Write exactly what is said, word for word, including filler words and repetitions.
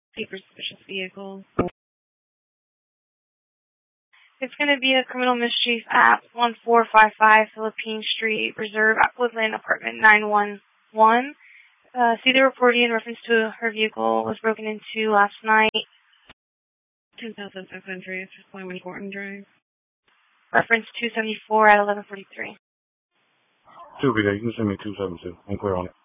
Super suspicious vehicle. It's going to be a criminal mischief at one four five five Philippine Street, Reserve, Woodland, apartment nine one one. Uh, see the reporting in reference to her vehicle was broken into last night. ten thousand five hundred, Wyman Gordon Drive. Reference two seventy-four at eleven forty-three. two, you can send me two seventy-two. I'm clear on it.